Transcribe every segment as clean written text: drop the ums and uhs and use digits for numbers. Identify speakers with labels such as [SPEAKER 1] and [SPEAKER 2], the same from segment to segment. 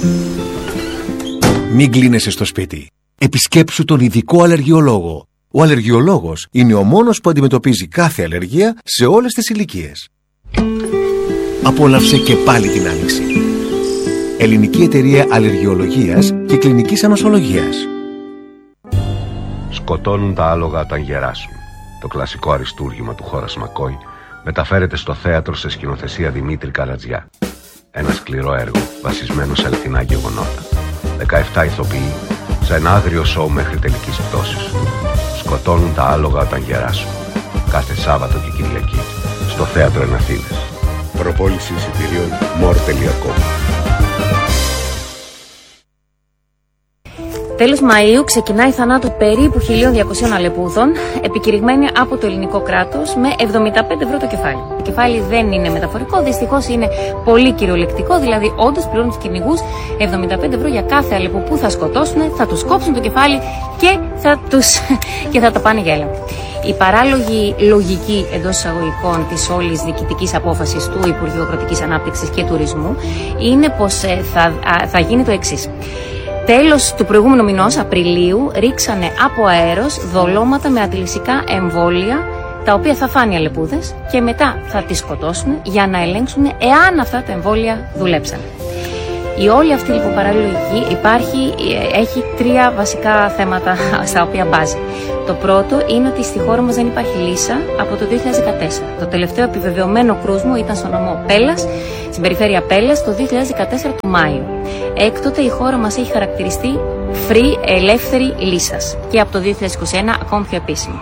[SPEAKER 1] Μην κλείνεσαι στο σπίτι. Επισκέψου τον ειδικό αλλεργιολόγο. Ο αλλεργιολόγος είναι ο μόνος που αντιμετωπίζει κάθε αλλεργία σε όλες τις ηλικίες. Απόλαυσε και πάλι την άνοιξη. Ελληνική Εταιρεία Αλλεργιολογίας και Κλινικής Ανοσολογίας.
[SPEAKER 2] Σκοτώνουν τα άλογα όταν γεράσουν. Το κλασικό αριστούργημα του Χόρας Μακόι μεταφέρεται στο θέατρο σε σκηνοθεσία Δημήτρη Καρατζιά. Ένα σκληρό έργο βασισμένο σε αληθινά γεγονότα. 17 ηθοποιοί σε ένα άγριο σοου μέχρι τελικής πτώσης. Σκοτώνουν τα άλογα όταν γεράσουν. Κάθε Σάββατο και Κυριακή στο Θέατρο Εναθήνες. Προπόληση εισιτηρίων more.com.
[SPEAKER 3] Τέλος Μαΐου ξεκινάει η θανάτου περίπου 1.200 αλεπούδων, επικηρυγμένη από το ελληνικό κράτος με 75 ευρώ το κεφάλι. Το κεφάλι δεν είναι μεταφορικό, δυστυχώς είναι πολύ κυριολεκτικό, δηλαδή όντως πληρώνουν τους κυνηγούς 75 ευρώ για κάθε αλεπού που θα σκοτώσουν, θα τους κόψουν το κεφάλι και θα τα πάνε για έλεγχο. Η παράλογη λογική εντός εισαγωγικών της όλης διοικητικής απόφασης του Υπουργείου Αγροτικής Ανάπτυξης και Τουρισμού είναι πως θα γίνει το εξής. Τέλος του προηγούμενου μηνός, Απριλίου, ρίξανε από αέρος δολώματα με αντιλυσικά εμβόλια, τα οποία θα φάνε οι αλεπούδες και μετά θα τις σκοτώσουν για να ελέγξουν εάν αυτά τα εμβόλια δουλέψαν. Η όλη αυτή λοιπόν παραλογική έχει τρία βασικά θέματα στα οποία μπάζει. Το πρώτο είναι ότι στη χώρα μας δεν υπάρχει λύσα από το 2014. Το τελευταίο επιβεβαιωμένο κρούσμο ήταν στο νομό Πέλλας, στην περιφέρεια Πέλλας, το 2014 του Μάιο. Έκτοτε η χώρα μας έχει χαρακτηριστεί free, ελεύθερη λύσας και από το 2021 ακόμη πιο επίσημη.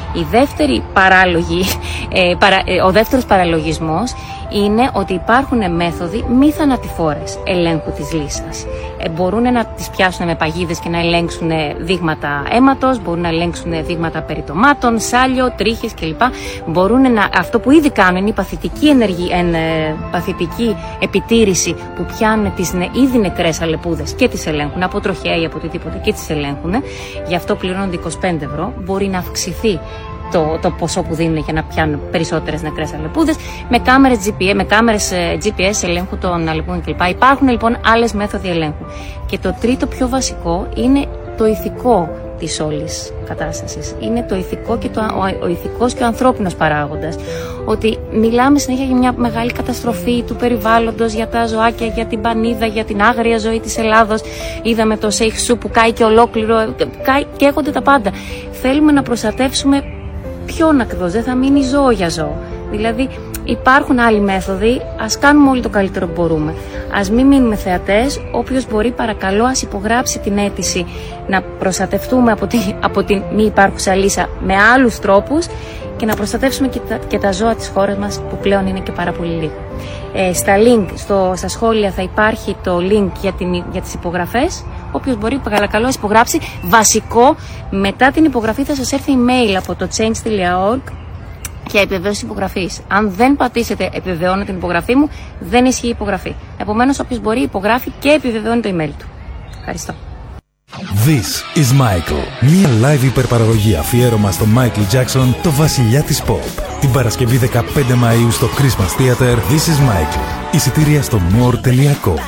[SPEAKER 3] Ο δεύτερος παραλογισμός είναι ότι υπάρχουν μέθοδοι μη θανατηφόρες ελέγχου της λύσας. Μπορούν να τις πιάσουν με παγίδες και να ελέγξουν δείγματα αίματος, μπορούν να ελέγξουν δείγματα περιτομάτων, σάλιο, τρίχες κλπ. Αυτό που ήδη κάνουν είναι η παθητική επιτήρηση που πιάνουν τις ήδη νεκρές αλεπούδες και τις ελέγχουν από τροχέα ή από οτιδήποτε και τις ελέγχουν. Γι' αυτό πληρώνονται 25 ευρώ. Μπορεί να αυξηθεί το ποσό που δίνουν για να πιάνουν περισσότερες νεκρές αλεπούδες με κάμερες GPS ελέγχου των αλεπούδων κλπ. Υπάρχουν λοιπόν άλλες μέθοδοι ελέγχου. Και το τρίτο πιο βασικό είναι το ηθικό της όλης κατάστασης. Είναι το ηθικό και ο ηθικός και ο ανθρώπινος παράγοντας. Ότι μιλάμε συνέχεια για μια μεγάλη καταστροφή του περιβάλλοντος, για τα ζωάκια, για την πανίδα, για την άγρια ζωή της Ελλάδος. Είδαμε το Σέιχ Σου που κάει και ολόκληρο, καίγονται τα πάντα. Θέλουμε να προστατεύσουμε ποιον ακριβώς, δεν θα μείνει ζώο για ζώο. Δηλαδή υπάρχουν άλλοι μέθοδοι, ας κάνουμε όλοι το καλύτερο που μπορούμε. Ας μην μείνουμε θεατές, όποιος μπορεί παρακαλώ ας υπογράψει την αίτηση να προστατευτούμε από την μη υπάρχουσα λύσα με άλλους τρόπους και να προστατεύσουμε και τα ζώα της χώρας μας που πλέον είναι και πάρα πολύ λίγο. Στα σχόλια θα υπάρχει το link για τις υπογραφές. Όποιος μπορεί παρακαλώ υπογράψει. Βασικό, μετά την υπογραφή θα σας έρθει email από το change.org και επιβεβαίωση υπογραφής. Αν δεν πατήσετε επιβεβαιώνω την υπογραφή μου, δεν ισχύει η υπογραφή. Επομένως, όποιος μπορεί υπογράφει και επιβεβαιώνει το email του. Ευχαριστώ.
[SPEAKER 4] This is Michael. Μια live υπερπαραγωγή αφιέρωμα στο Michael Jackson, το βασιλιά της pop. Την Παρασκευή 15 Μαΐου στο Christmas Theater. This is Michael. Εισιτήρια στο more.com.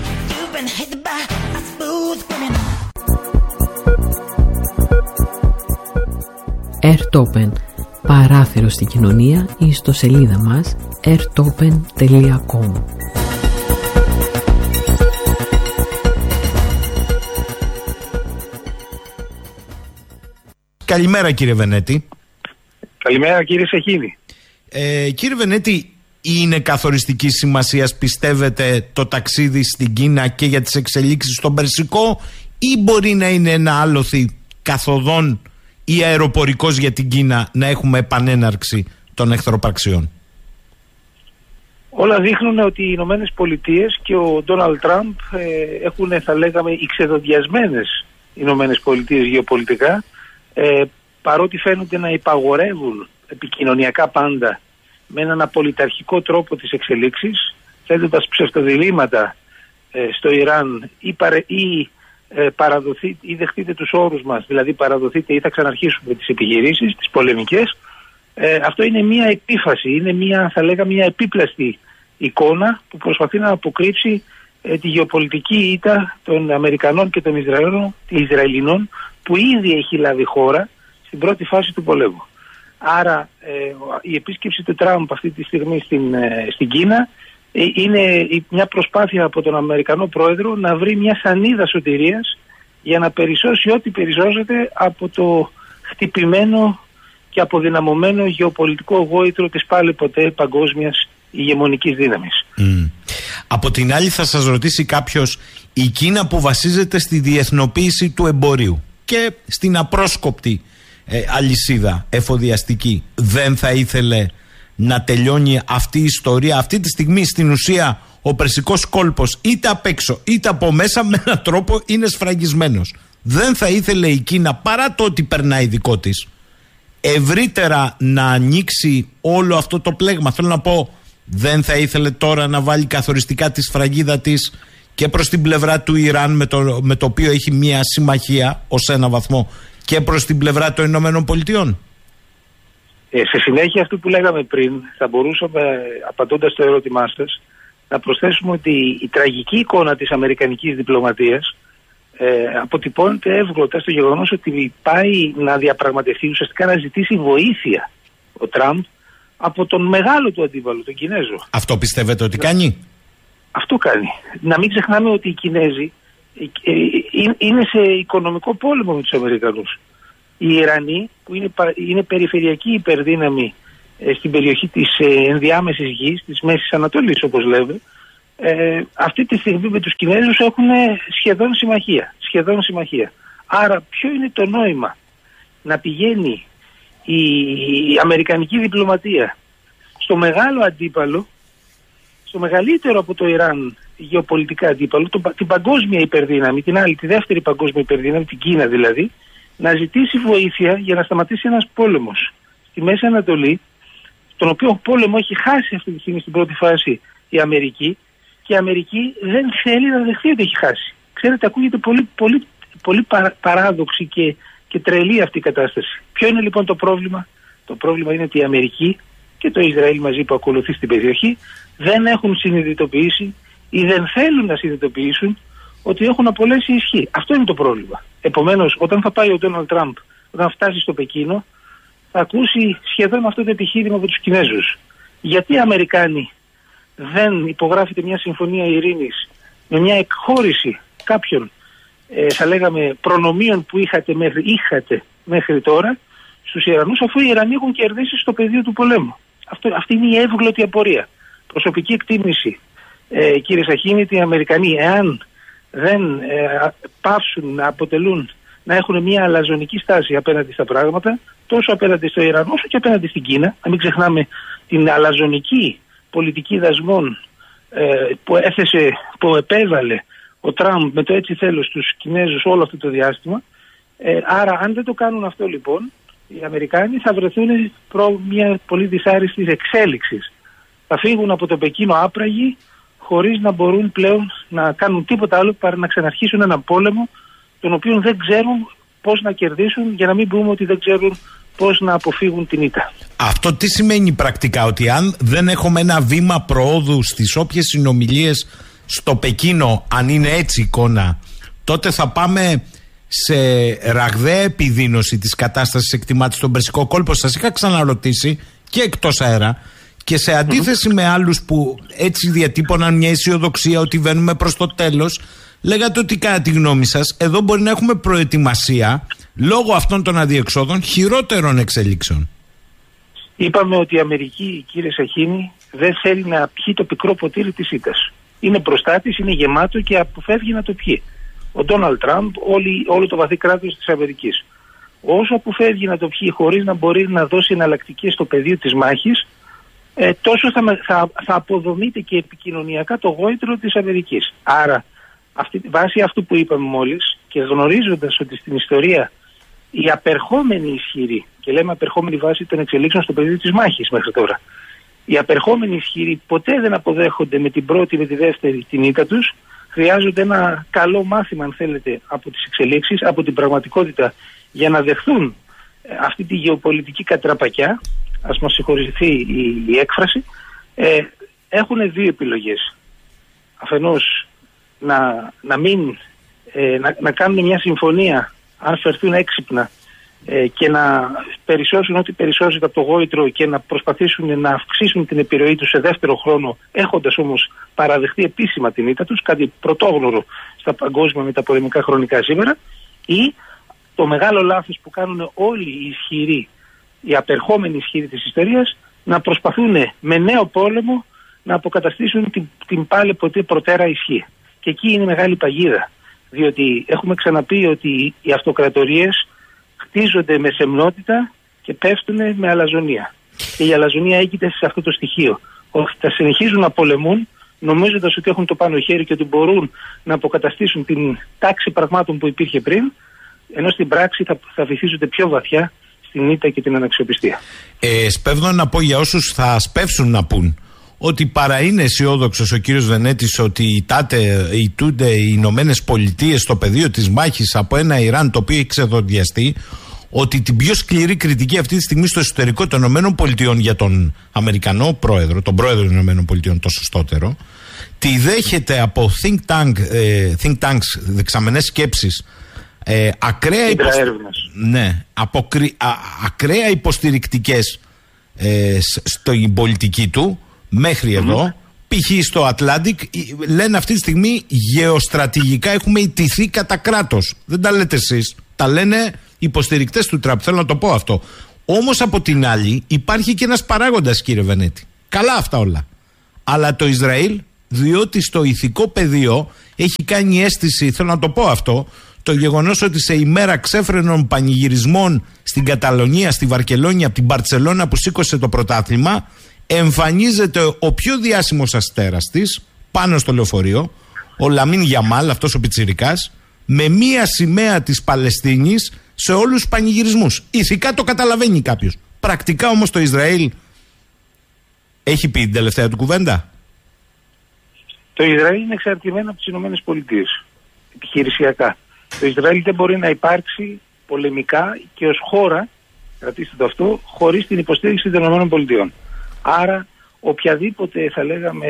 [SPEAKER 5] Airtopen. Παράθυρο στην κοινωνία ή ιστοσελίδα μας airtopen.com.
[SPEAKER 6] Καλημέρα κύριε Βενέτη.
[SPEAKER 7] Καλημέρα κύριε Σεχίδη.
[SPEAKER 6] Κύριε Βενέτη, είναι καθοριστική σημασίας πιστεύετε το ταξίδι στην Κίνα και για τις εξελίξεις στον Περσικό, ή μπορεί να είναι ένα άλοθη καθοδόν ή αεροπορικός για την Κίνα να έχουμε επανέναρξη των εχθροπραξιών?
[SPEAKER 7] Όλα δείχνουν ότι οι Ηνωμένες Πολιτείες και ο Ντόναλντ Τραμπ έχουν, θα λέγαμε, εξεδοντιασμένες Ηνωμένες Πολιτείες γεωπολιτικά, παρότι φαίνονται να υπαγορεύουν επικοινωνιακά πάντα με έναν απολυταρχικό τρόπο τις εξελίξεις, θέτοντας ψευτοδιλήμματα στο Ιράν ή δεχτείτε τους όρους μας, δηλαδή παραδοθείτε ή θα ξαναρχίσουμε τις επιχειρήσεις, τις πολεμικές. Αυτό είναι μια επίφαση, είναι μια, θα λέγαμε, μια επίπλαστη εικόνα που προσπαθεί να αποκρύψει τη γεωπολιτική ήττα των Αμερικανών και των Ισραηλινών που ήδη έχει λάβει χώρα στην πρώτη φάση του πολέμου. Άρα η επίσκεψη του Τραμπ αυτή τη στιγμή στην Κίνα είναι μια προσπάθεια από τον Αμερικανό πρόεδρο να βρει μια σανίδα σωτηρίας για να περισσώσει ό,τι περισσώσεται από το χτυπημένο και αποδυναμωμένο γεωπολιτικό γόητρο της πάλι ποτέ παγκόσμιας ηγεμονικής δύναμης.
[SPEAKER 6] Από την άλλη θα σας ρωτήσει κάποιος, η Κίνα που βασίζεται στη διεθνοποίηση του εμπορίου και στην απρόσκοπτη αλυσίδα εφοδιαστική, δεν θα ήθελε να τελειώνει αυτή η ιστορία? Αυτή τη στιγμή στην ουσία ο Περσικός κόλπος είτε απ' έξω είτε από μέσα με έναν τρόπο είναι σφραγισμένος. Δεν θα ήθελε η Κίνα, παρά το ότι περνάει δικό της, ευρύτερα να ανοίξει όλο αυτό το πλέγμα? Θέλω να πω, δεν θα ήθελε τώρα να βάλει καθοριστικά τη σφραγίδα της και προς την πλευρά του Ιράν με το οποίο έχει μια συμμαχία ως ένα βαθμό και προς την πλευρά των Ηνωμένων Πολιτειών?
[SPEAKER 7] Σε συνέχεια αυτού που λέγαμε πριν, θα μπορούσαμε, απαντώντας στο ερώτημά σας, να προσθέσουμε ότι η τραγική εικόνα της αμερικανικής διπλωματίας αποτυπώνεται εύγλωτα στο γεγονός ότι πάει να διαπραγματευτεί, ουσιαστικά να ζητήσει βοήθεια ο Τραμπ από τον μεγάλο του αντίπαλο, τον Κινέζο. Αυτό πιστεύετε ότι κάνει? Αυτό κάνει. Να μην ξεχνάμε ότι οι Κινέζοι είναι σε οικονομικό πόλεμο με τους Αμερικανούς. Οι Ιρανοί, που είναι περιφερειακή υπερδύναμη στην περιοχή της ενδιάμεσης γης, της Μέσης Ανατολής όπως λέμε, αυτή τη στιγμή με τους Κινέζους έχουν σχεδόν συμμαχία. Άρα ποιο είναι το νόημα να πηγαίνει η αμερικανική διπλωματία στο μεγάλο αντίπαλο, στο μεγαλύτερο από το Ιράν γεωπολιτικά αντίπαλο, την παγκόσμια υπερδύναμη, τη δεύτερη παγκόσμια υπερδύναμη, την Κίνα δηλαδή, να ζητήσει βοήθεια για να σταματήσει ένας πόλεμος στη Μέση Ανατολή, τον οποίο πόλεμο έχει χάσει αυτή τη στιγμή στην πρώτη φάση η Αμερική, και η Αμερική δεν θέλει να δεχθεί ότι έχει χάσει. Ξέρετε, ακούγεται πολύ παράδοξη και τρελή αυτή η κατάσταση. Ποιο είναι λοιπόν το πρόβλημα? Το πρόβλημα είναι ότι η Αμερική και το Ισραήλ μαζί που ακολουθεί στην περιοχή δεν έχουν συνειδητοποιήσει ή δεν θέλουν να συνειδητοποιήσουν ότι έχουν απολέσει ισχύ. Αυτό είναι το πρόβλημα. Επομένως, όταν θα πάει ο Ντόναλντ Τραμπ, όταν φτάσει στο Πεκίνο, θα ακούσει σχεδόν αυτό το επιχείρημα από τους Κινέζους. Γιατί οι Αμερικάνοι δεν υπογράφεται μια συμφωνία ειρήνης με μια εκχώρηση κάποιων θα λέγαμε προνομίων που είχατε μέχρι τώρα στους Ιρανούς, αφού οι Ιρανοί έχουν κερδίσει στο πεδίο του πολέμου? Αυτή είναι η εύγλωτη απορία. Προσωπική εκτίμηση, κύριε Σαχίνη, ότι οι Αμερικανοί, εάν δεν πάψουν να έχουν μια αλαζονική στάση απέναντι στα πράγματα, τόσο απέναντι στο Ιράν όσο και απέναντι στην Κίνα, να μην ξεχνάμε την αλαζονική πολιτική δασμών που επέβαλε ο Τραμπ με το έτσι θέλω στους Κινέζους όλο αυτό το διάστημα. Άρα αν δεν το κάνουν αυτό λοιπόν, οι Αμερικάνοι θα βρεθούν μια πολύ δυσάρεστη εξέλιξη. Θα φύγουν από το Πεκίνο άπραγοι, χωρίς να μπορούν πλέον να κάνουν τίποτα άλλο παρά να ξαναρχίσουν έναν πόλεμο τον οποίο δεν ξέρουν πώς να κερδίσουν, για να μην πούμε ότι δεν ξέρουν πώς να αποφύγουν την ήττα. Αυτό τι σημαίνει πρακτικά?
[SPEAKER 6] Ότι αν δεν έχουμε ένα βήμα προόδου στις όποιες συνομιλίες στο Πεκίνο, αν είναι έτσι η εικόνα, τότε θα πάμε σε ραγδαία επιδείνωση της κατάστασης, εκτιμάται στον Περσικό κόλπο? Σας είχα ξαναρωτήσει και εκτός αέρα, και σε αντίθεση με άλλους που έτσι διατύπωναν μια αισιοδοξία ότι βαίνουμε προς το τέλος, λέγατε ότι κατά τη γνώμη σας εδώ μπορεί να έχουμε προετοιμασία λόγω αυτών των αδιεξόδων χειρότερων εξελίξεων.
[SPEAKER 7] Είπαμε ότι η Αμερική, κύριε Σαχίνη, δεν θέλει να πιει το πικρό ποτήρι της ήττας. Είναι μπροστά της, είναι γεμάτο και αποφεύγει να το πιει. Ο Ντόναλντ Τραμπ, όλο το βαθύ κράτος της Αμερικής, όσο αποφεύγει να το πιει χωρίς να μπορεί να δώσει εναλλακτικές στο πεδίο της μάχης, τόσο θα αποδομείται και επικοινωνιακά το γόητρο της Αμερικής. Άρα, βάσει αυτού που είπαμε μόλις και γνωρίζοντας ότι στην ιστορία η απερχόμενη ισχυρή, και λέμε απερχόμενη βάση των εξελίξεων στο πεδίο της μάχης μέχρι τώρα, οι απερχόμενοι ισχυροί ποτέ δεν αποδέχονται με την πρώτη με τη δεύτερη την ήττα τους. Χρειάζονται ένα καλό μάθημα, αν θέλετε, από τις εξελίξεις, από την πραγματικότητα, για να δεχθούν αυτή τη γεωπολιτική κατραπακιά, ας μας συγχωρηθεί η έκφραση. Έχουν δύο επιλογές. Αφενός να κάνουν μια συμφωνία, αν φερθούν έξυπνα, και να περισσώσουν ό,τι περισσώσεται από το γόητρο και να προσπαθήσουν να αυξήσουν την επιρροή τους σε δεύτερο χρόνο, έχοντας όμως παραδεχτεί επίσημα την ήττα τους, κάτι πρωτόγνωρο στα παγκόσμια μεταπολεμικά χρονικά σήμερα, ή το μεγάλο λάθος που κάνουν όλοι οι ισχυροί, οι απερχόμενοι ισχυροί της ιστορίας, να προσπαθούν με νέο πόλεμο να αποκαταστήσουν την πάλι ποτέ προτέρα ισχύ. Και εκεί είναι μεγάλη παγίδα, διότι έχουμε ξαναπεί ότι οι αυτοκρατορίες χτίζονται με σεμνότητα και πέφτουν με αλαζονία. Και η αλαζονία έγκυται σε αυτό το στοιχείο. Ότι θα συνεχίζουν να πολεμούν, νομίζοντας ότι έχουν το πάνω χέρι και ότι μπορούν να αποκαταστήσουν την τάξη πραγμάτων που υπήρχε πριν, ενώ στην πράξη θα βυθίζονται πιο βαθιά στην ήττα και την αναξιοπιστία.
[SPEAKER 6] Σπέβδω να πω για όσους θα σπεύσουν να πούν ότι παρά είναι αισιόδοξος ο κύριος Βενέτης ότι οι Ηνωμένες Πολιτείες στο πεδίο της μάχης από ένα Ιράν το οποίο έχει ξεδοντιαστεί, ότι την πιο σκληρή κριτική αυτή τη στιγμή στο εσωτερικό των Ηνωμένων Πολιτειών για τον Αμερικανό πρόεδρο, τον πρόεδρο των Ηνωμένων Πολιτειών, το σωστότερο, τη δέχεται από think tanks, δεξαμενές σκέψεις, ακραία υποστηρικτικές στην πολιτική του μέχρι εδώ. Π.χ. στο Ατλάντικ λένε αυτή τη στιγμή γεωστρατηγικά έχουμε ιτηθεί κατά κράτος. Δεν τα λέτε εσείς, τα λένε υποστηρικτές του Τραμπ. Θέλω να το πω αυτό. Όμως από την άλλη υπάρχει και ένας παράγοντας, κύριε Βενέτη. Καλά αυτά όλα. Αλλά το Ισραήλ, διότι στο ηθικό πεδίο έχει κάνει αίσθηση, θέλω να το πω αυτό, το γεγονός ότι σε ημέρα ξέφρενων πανηγυρισμών στην Καταλωνία, στη Βαρκελόνη, από την Μπαρτσελώνα που σήκωσε το πρωτάθλημα, εμφανίζεται ο πιο διάσημος αστέρας της πάνω στο λεωφορείο, ο Λαμίν Γιαμάλ, αυτός ο πιτσιρικάς, με μία σημαία της Παλαιστίνης σε όλους τους πανηγυρισμούς. Ηθικά το καταλαβαίνει κάποιος. Πρακτικά όμως το Ισραήλ έχει πει την τελευταία του κουβέντα.
[SPEAKER 7] Το Ισραήλ είναι εξαρτημένο από τις Ηνωμένες Πολιτείες, επιχειρησιακά. Το Ισραήλ δεν μπορεί να υπάρξει πολεμικά και ως χώρα, κρατήστε το αυτό, χωρίς την υποστήριξη των Ηνωμένων Πολιτειών. Άρα οποιαδήποτε, θα λέγαμε,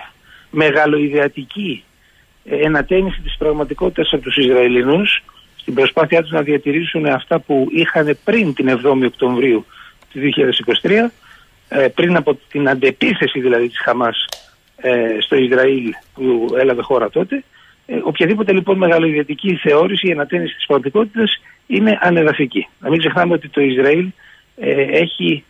[SPEAKER 7] μεγαλοειδεατική ενατένιση της πραγματικότητας από τους Ισραηλινούς στην προσπάθειά τους να διατηρήσουν αυτά που είχαν πριν την 7η Οκτωβρίου του 2023, πριν από την αντεπίθεση δηλαδή της Χαμάς στο Ισραήλ που έλαβε χώρα τότε, οποιαδήποτε λοιπόν μεγαλοειδεατική θεώρηση, η ενατένιση της πραγματικότητας είναι ανεδαφική. Να μην ξεχνάμε ότι το Ισραήλ έχει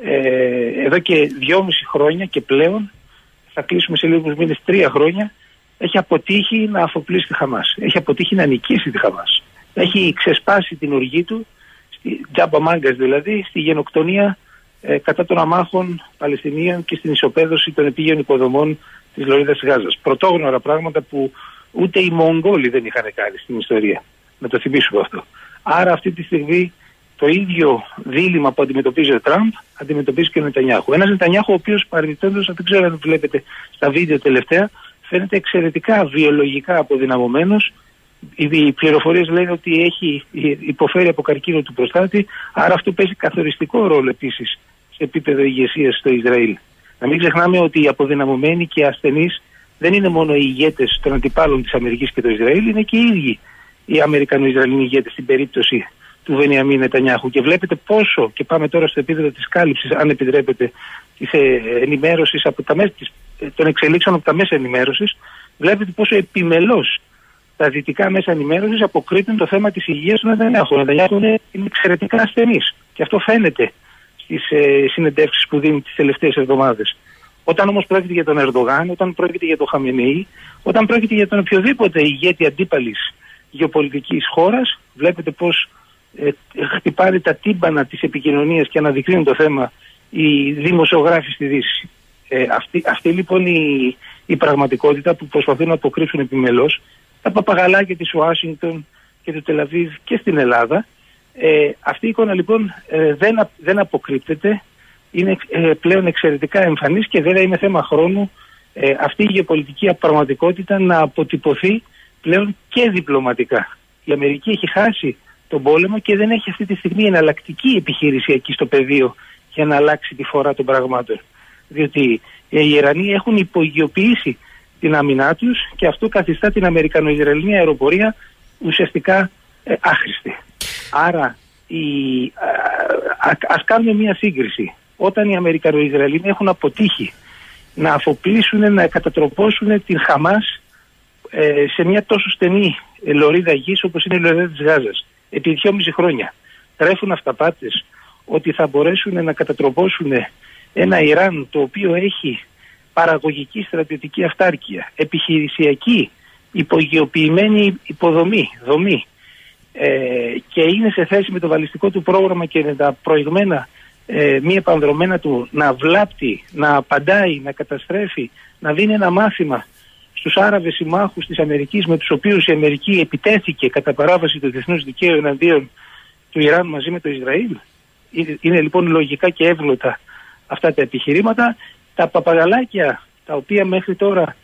[SPEAKER 7] εδώ και 2,5 χρόνια και πλέον, θα κλείσουμε σε λίγους μήνες 3 χρόνια, έχει αποτύχει να αφοπλίσει τη Χαμάς. Έχει αποτύχει να νικήσει τη Χαμάς. Έχει ξεσπάσει την οργή του, τζάμπα μάγκας δηλαδή, στη γενοκτονία κατά των αμάχων Παλαιστινίων και στην ισοπαίδωση των επίγειων υποδομών της Λωρίδας Γάζας. Πρωτόγνωρα πράγματα που ούτε οι Μογγόλοι δεν είχαν κάνει στην ιστορία. Να το θυμίσουμε αυτό. Άρα αυτή τη στιγμή το ίδιο δίλημμα που αντιμετωπίζει ο Τραμπ αντιμετωπίζει και ο Νετανιάχου. Ένας Νετανιάχου ο οποίος παρεμπιπτόντως, δεν ξέρω αν βλέπετε στα βίντεο τελευταία, φαίνεται εξαιρετικά βιολογικά αποδυναμωμένος. Οι πληροφορίες λένε ότι υποφέρει από καρκίνο του προστάτη, άρα αυτό παίζει καθοριστικό ρόλο επίσης σε επίπεδο ηγεσίας στο Ισραήλ. Να μην ξεχνάμε ότι οι αποδυναμωμένοι και ασθενείς δεν είναι μόνο οι ηγέτες των αντιπάλων της Αμερικής και του Ισραήλ, είναι και οι ίδιοι οι Αμερικανο-Ισραηλινοί ηγέτες στην περίπτωση του Βενιαμίν Νετανιάχου. Και βλέπετε πόσο, και πάμε τώρα στο επίπεδο της κάλυψης, αν επιτρέπετε, της ενημέρωσης των εξελίξεων από τα μέσα ενημέρωσης, βλέπετε πόσο επιμελώς τα δυτικά μέσα ενημέρωσης αποκρύπτουν το θέμα της υγείας του Νετανιάχου. Ο Νετανιάχου είναι εξαιρετικά ασθενής και αυτό φαίνεται στις συνεντεύξεις που δίνει τις τελευταίες εβδομάδες. Όταν όμως πρόκειται για τον Ερντογάν, όταν πρόκειται για τον Χαμενεή, όταν πρόκειται για τον οποιοδήποτε ηγέτη αντίπαλης γεωπολιτικής χώρας, βλέπετε πως χτυπάνε τα τύμπανα της επικοινωνίας και αναδεικνύουν το θέμα οι δημοσιογράφοι στη Δύση. Αυτή λοιπόν η πραγματικότητα που προσπαθούν να αποκρύψουν επιμελώς τα παπαγαλάκια της Ουάσιγκτον και του Τελαβίβ και στην Ελλάδα, αυτή η εικόνα λοιπόν δεν αποκρύπτεται, είναι πλέον εξαιρετικά εμφανής και βέβαια είναι θέμα χρόνου αυτή η γεωπολιτική πραγματικότητα να αποτυπωθεί πλέον και διπλωματικά. Η Αμερική έχει χάσει τον πόλεμο και δεν έχει αυτή τη στιγμή εναλλακτική επιχειρησιακή στο πεδίο για να αλλάξει τη φορά των πραγμάτων. Διότι οι Ιρανοί έχουν υπογειοποιήσει στην άμυνά τους και αυτό καθιστά την Αμερικανο-Ισραηλινή αεροπορία ουσιαστικά άχρηστη. Άρα ας κάνουμε μια σύγκριση. Όταν οι Αμερικανο-Ισραηλινοί έχουν αποτύχει να αφοπλίσουν, να κατατροπώσουν την Χαμάς σε μια τόσο στενή λωρίδα γης όπως είναι η λωρίδα της Γάζας επί 2,5 χρόνια, τρέφουν αυταπάτες ότι θα μπορέσουν να κατατροπώσουν ένα Ιράν το οποίο έχει παραγωγική στρατιωτική αυτάρκεια, επιχειρησιακή υπογειοποιημένη δομή και είναι σε θέση με το βαλιστικό του πρόγραμμα και με τα προηγμένα μη επανδρομένα του να βλάπτει, να απαντάει, να καταστρέφει, να δίνει ένα μάθημα στους Άραβες συμμάχους της Αμερικής με τους οποίους η Αμερική επιτέθηκε κατά παράβαση του διεθνούς δικαίου εναντίον του Ιράν μαζί με το Ισραήλ. Είναι λοιπόν λογικά και εύγλωτα αυτά τα επιχειρήματα. Τα παπαγαλάκια τα οποία μέχρι τώρα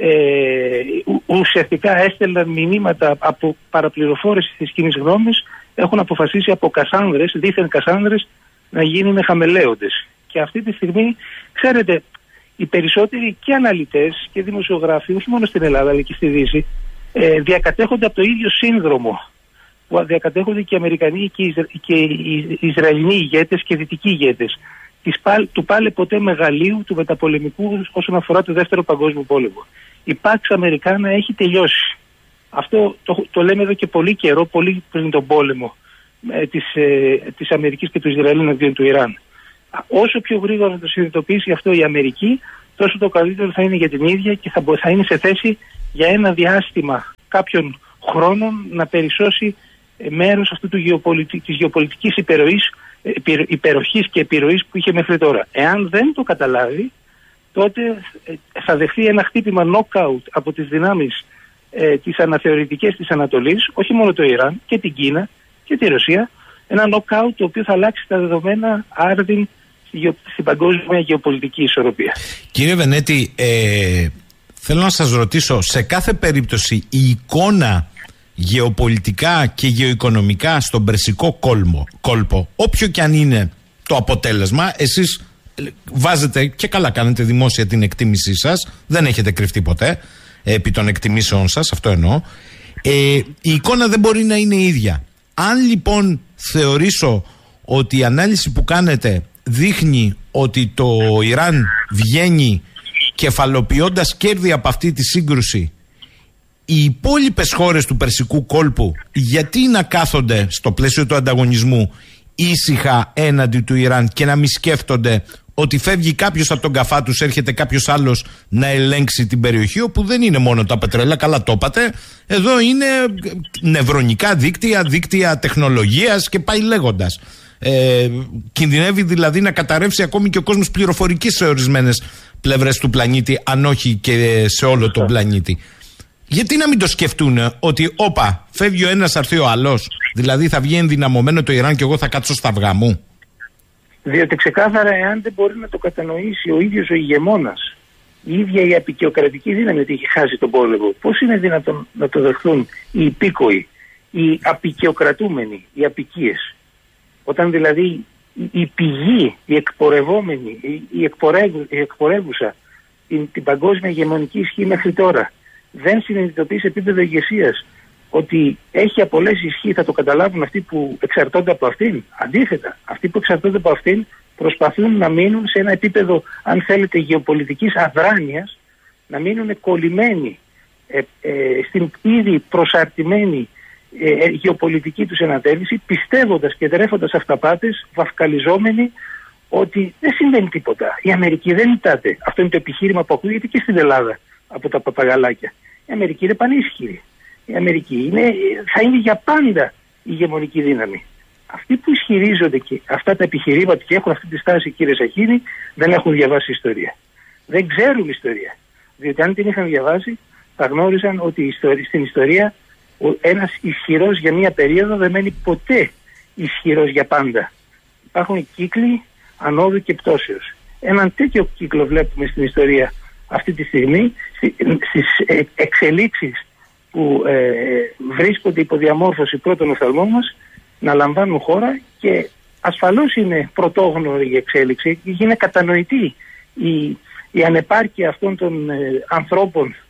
[SPEAKER 7] ουσιαστικά έστελναν μηνύματα από παραπληροφόρηση της κοινής γνώμης έχουν αποφασίσει από Κασάνδρες, δίθεν Κασάνδρες, να γίνουν χαμελέοντες. Και αυτή τη στιγμή, ξέρετε, οι περισσότεροι και αναλυτές και δημοσιογράφοι, όχι μόνο στην Ελλάδα αλλά και στη Δύση, διακατέχονται από το ίδιο σύνδρομο που διακατέχονται και οι Αμερικανοί και οι Ισραηλινοί ηγέτες και οι δυτικοί ηγέτες του πάλε ποτέ μεγαλείου του μεταπολεμικού όσον αφορά το Δεύτερο Παγκόσμιο Πόλεμο. Η Pax Americana έχει τελειώσει. Αυτό το λέμε εδώ και πολύ καιρό, πολύ πριν τον πόλεμο της Αμερικής και του Ισραήλ εναντίον του Ιράν. Όσο πιο γρήγορα το συνειδητοποιήσει αυτό η Αμερική, τόσο το καλύτερο θα είναι για την ίδια και θα είναι σε θέση για ένα διάστημα κάποιων χρόνων να περισσώσει μέρος αυτού της γεωπολιτικής υπεροχής και επιρροής που είχε μέχρι τώρα. Εάν δεν το καταλάβει, τότε θα δεχθεί ένα χτύπημα knockout από τις δυνάμεις τις αναθεωρητικές της Ανατολής, όχι μόνο το Ιράν και την Κίνα και τη Ρωσία, ένα knockout το οποίο θα αλλάξει τα δεδομένα άρδιν στην παγκόσμια γεωπολιτική ισορροπία. Κύριε
[SPEAKER 6] Βενέτη, θέλω να σας ρωτήσω, σε κάθε περίπτωση η εικόνα γεωπολιτικά και γεωοικονομικά στον Περσικό κόλπο, όποιο και αν είναι το αποτέλεσμα, εσείς βάζετε και καλά κάνετε δημόσια την εκτίμησή σας, δεν έχετε κρυφτεί ποτέ επί των εκτιμήσεων σας, αυτό εννοώ. Η εικόνα δεν μπορεί να είναι ίδια. Αν λοιπόν θεωρήσω ότι η ανάλυση που κάνετε δείχνει ότι το Ιράν βγαίνει κεφαλοποιώντας κέρδη από αυτή τη σύγκρουση, οι υπόλοιπες χώρες του Περσικού κόλπου γιατί να κάθονται στο πλαίσιο του ανταγωνισμού ήσυχα έναντι του Ιράν και να μην σκέφτονται ότι φεύγει κάποιος από τον καφά τους, έρχεται κάποιος άλλος να ελέγξει την περιοχή, όπου δεν είναι μόνο τα πετρέλαια, καλά το είπατε, εδώ είναι νευρονικά δίκτυα τεχνολογίας και πάει λέγοντας. Κινδυνεύει δηλαδή να καταρρεύσει ακόμη και ο κόσμος πληροφορικής σε ορισμένες πλευρές του πλανήτη, αν όχι και σε όλο τον πλανήτη. Γιατί να μην το σκεφτούν ότι όπα, φεύγει ο ένας, έρθει ο άλλος, δηλαδή θα βγει ενδυναμωμένο το Ιράν και εγώ θα κάτσω στα αυγά μου?
[SPEAKER 7] Διότι ξεκάθαρα, εάν δεν μπορεί να το κατανοήσει ο ίδιος ο ηγεμόνας, η ίδια η απεικιοκρατική δύναμη ότι έχει χάσει τον πόλεμο, πώς είναι δυνατόν να το δεχθούν οι υπήκοοι, οι απεικιοκρατούμενοι, οι απικίες? Όταν δηλαδή η πηγή, η εκπορευόμενη, η εκπορεύουσα την παγκόσμια ηγεμονική ισχύ μέχρι τώρα δεν συνειδητοποιεί σε επίπεδο ηγεσίας ότι έχει απολέσει ισχύ, θα το καταλάβουν αυτοί που εξαρτώνται από αυτήν. Αντίθετα, αυτοί που εξαρτώνται από αυτήν προσπαθούν να μείνουν σε ένα επίπεδο, αν θέλετε, γεωπολιτικής αδράνειας, να μείνουν κολλημένοι στην ήδη προσαρτημένη γεωπολιτική τους εναντέλυση, πιστεύοντας και τρέφοντας αυταπάτες, βαφκαλιζόμενοι ότι δεν συμβαίνει τίποτα. Η Αμερική δεν ητάται. Αυτό είναι το επιχείρημα που ακούγεται και στην Ελλάδα από τα παπαγαλάκια. Η Αμερική είναι πανίσχυρη. Η Αμερική θα είναι για πάντα η ηγεμονική δύναμη. Αυτοί που ισχυρίζονται και αυτά τα επιχειρήματα και έχουν αυτή τη στάση, κύριε Σαχίνη, δεν έχουν διαβάσει ιστορία. Δεν ξέρουν ιστορία. Διότι αν την είχαν διαβάσει, θα γνώριζαν ότι στην ιστορία ένας ισχυρός για μία περίοδο δεν μένει ποτέ ισχυρός για πάντα. Υπάρχουν κύκλοι ανόδου και πτώσεως. Έναν τέτοιο κύκλο βλέπουμε στην ιστορία αυτή τη στιγμή, στις εξελίξεις που βρίσκονται υπό διαμόρφωση πρώτων οφθαλμών μας να λαμβάνουν χώρα, και ασφαλώς είναι πρωτόγνωρη η εξέλιξη, είναι κατανοητή η ανεπάρκεια αυτών των ανθρώπων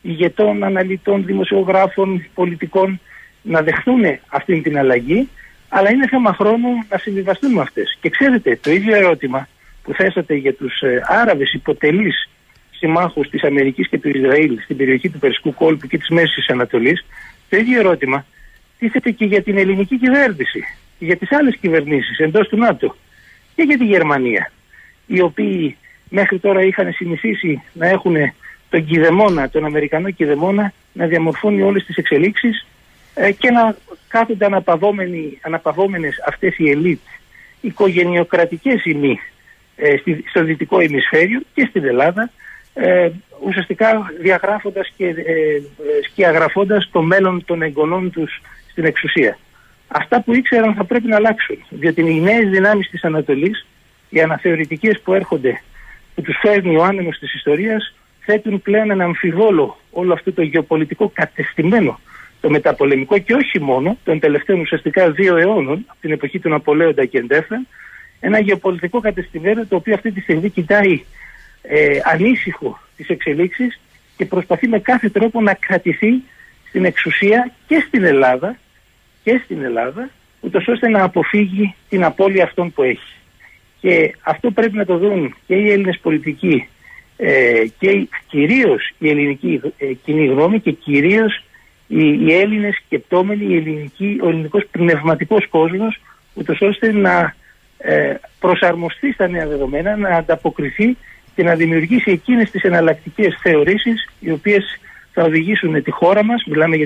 [SPEAKER 7] ηγετών, αναλυτών, δημοσιογράφων, πολιτικών να δεχθούν αυτή την αλλαγή, αλλά είναι θέμα χρόνου να συμβιβαστούν με αυτές. Και ξέρετε, το ίδιο ερώτημα που θέσατε για τους Άραβες υποτελείς συμμάχους της Αμερικής και του Ισραήλ στην περιοχή του Περσικού κόλπου και της Μέσης Ανατολής, το ίδιο ερώτημα τίθεται και για την ελληνική κυβέρνηση και για τις άλλες κυβερνήσεις εντός του ΝΑΤΟ και για τη Γερμανία, οι οποίοι μέχρι τώρα είχαν συνηθίσει να έχουν τον κηδεμόνα, τον Αμερικανό κηδεμόνα, να διαμορφώνει όλες τις εξελίξεις και να κάθονται αναπαυόμενες αυτές οι ελίτ οικογενειοκρατικές ημί στο δυτικό ημισφαίριο και στην Ελλάδα, ουσιαστικά διαγράφοντας και σκιαγραφώντας το μέλλον των εγγονών τους στην εξουσία. Αυτά που ήξεραν θα πρέπει να αλλάξουν, διότι οι νέες δυνάμεις της Ανατολής, οι αναθεωρητικές που έρχονται, που τους φέρνει ο άνεμος της ιστορίας, θέτουν πλέον ένα αμφιβόλο όλο αυτό το γεωπολιτικό κατεστημένο, το μεταπολεμικό και όχι μόνο, των τελευταίων ουσιαστικά 2 αιώνων, από την εποχή του Ναπολέοντα και εντεύθεν, ένα γεωπολιτικό κατεστημένο το οποίο αυτή τη στιγμή κοιτάει ανήσυχο τις εξελίξεις και προσπαθεί με κάθε τρόπο να κρατηθεί στην εξουσία και στην Ελλάδα, ούτως ώστε να αποφύγει την απώλεια αυτών που έχει. Και αυτό πρέπει να το δουν και οι Έλληνες πολιτικοί και κυρίως η ελληνική κοινή γνώμη και κυρίως οι Έλληνες σκεπτόμενοι, ο ελληνικός πνευματικός κόσμος, ούτως ώστε να προσαρμοστεί στα νέα δεδομένα, να ανταποκριθεί και να δημιουργήσει εκείνες τις εναλλακτικές θεωρήσεις οι οποίες θα οδηγήσουν τη χώρα μας, μιλάμε για